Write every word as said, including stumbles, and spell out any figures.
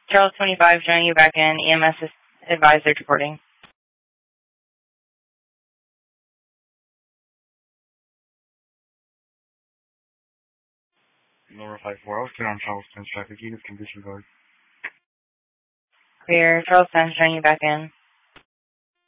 Charles twenty-five, showing you back in. E M S is advised they're reporting. Lower five four, I'll stay on Charles ten's traffic unit, condition guard. Clear. Charles ten, showing you back in.